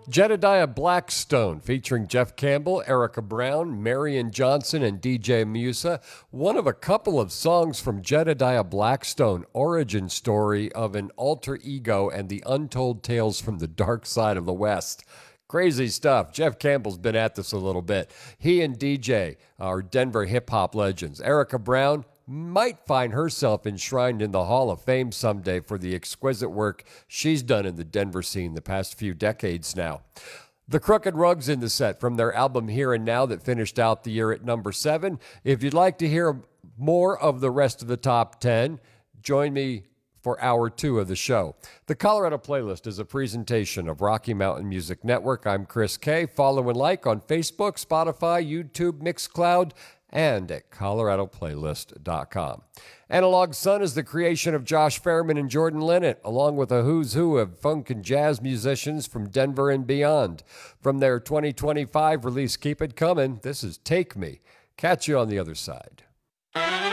Jedediah Blackstone, featuring Jeff Campbell, Erica Brown, Marion Johnson, and DJ Musa. One of a couple of songs from Jedediah Blackstone, origin story of an alter ego and the untold tales from the dark side of the West. Crazy stuff. Jeff Campbell's been at this a little bit. He and DJ are Denver hip-hop legends. Erica Brown might find herself enshrined in the Hall of Fame someday for the exquisite work she's done in the Denver scene the past few decades now. The Crooked Rugs in the set from their album Here and Now that finished out the year at number 7. If you'd like to hear more of the rest of the top 10, join me for hour 2 of the show. The Colorado Playlist is a presentation of Rocky Mountain Music Network. I'm Chris K. Follow and like on Facebook, Spotify, YouTube, Mixcloud, and at coloradoplaylist.com. Analog Sun is the creation of Josh Fairman and Jordan Linnett, along with a who's who of funk and jazz musicians from Denver and beyond. From their 2025 release, Keep It Comin', this is Take Me. Catch you on the other side.